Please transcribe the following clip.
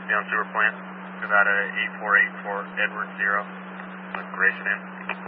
down sewer plant, Nevada 8484 Edward 0, Grayson in.